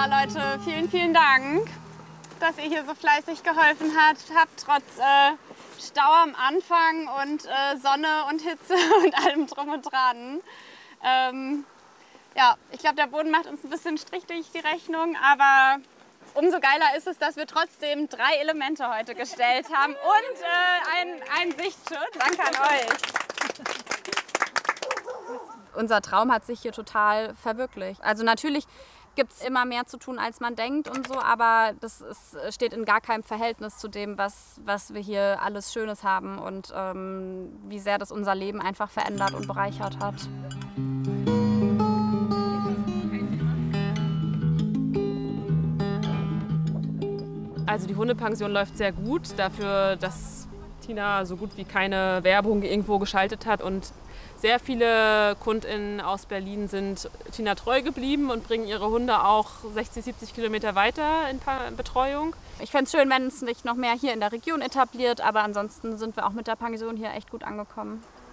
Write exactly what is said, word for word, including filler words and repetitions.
Ja, Leute, vielen, vielen Dank, dass ihr hier so fleißig geholfen habt, habt trotz äh, Stau am Anfang und äh, Sonne und Hitze und allem drum und dran. Ähm, ja, ich glaube, der Boden macht uns ein bisschen Strich durch die Rechnung, aber umso geiler ist es, dass wir trotzdem drei Elemente heute gestellt haben und äh, ein, ein Sichtschutz. Danke an euch. Unser Traum hat sich hier total verwirklicht. Also natürlich gibt es immer mehr zu tun, als man denkt und so, aber das ist, steht in gar keinem Verhältnis zu dem, was, was wir hier alles Schönes haben und ähm, wie sehr das unser Leben einfach verändert und bereichert hat. Also die Hundepension läuft sehr gut, dafür, dass Tina so gut wie keine Werbung irgendwo geschaltet hat und sehr viele KundInnen aus Berlin sind Tina treu geblieben und bringen ihre Hunde auch sechzig, siebzig Kilometer weiter in Betreuung. Ich fände es schön, wenn es sich noch mehr hier in der Region etabliert, aber ansonsten sind wir auch mit der Pension hier echt gut angekommen.